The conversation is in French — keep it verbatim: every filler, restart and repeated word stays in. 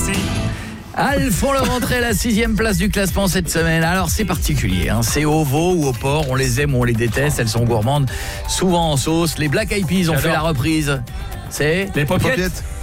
Merci. Elles font leur entrée à la sixième place du classement cette semaine. Alors c'est particulier, hein. C'est au veau ou au porc, on les aime ou on les déteste. Elles sont gourmandes, souvent en sauce. Les Black Eyed Peas ont J'adore. fait la reprise. C'est Les paupiètes.